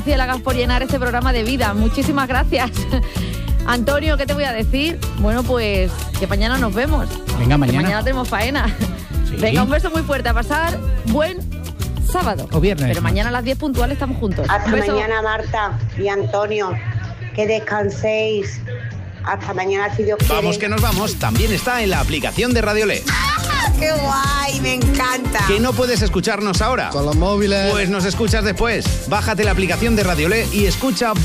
Ciélagas por llenar este programa de vida. Muchísimas gracias. Antonio, ¿qué te voy a decir? Bueno, pues que mañana nos vemos. Venga, mañana. Que mañana tenemos faena. Sí. Venga, un beso muy fuerte. A pasar buen sábado. O viernes. Pero mañana a las 10 puntuales estamos juntos. Hasta Un beso. mañana, Marta y Antonio. Que descanséis. Hasta mañana, si Dios quiere. Vamos que nos vamos también está en la aplicación de Radiolé. ¡Qué guay! Me encanta. ¿Que no puedes escucharnos ahora? Con los móviles. Pues nos escuchas después. Bájate la aplicación de Radiolé y escucha